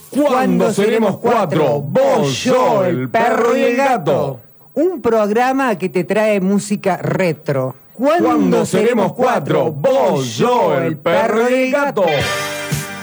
¿Cuándo seremos cuatro? Vos, yo, el perro y el gato. Un programa que te trae música retro. ¿Cuándo seremos cuatro? Vos, yo, el perro y el gato.